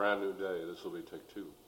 brand new day. This will be take two.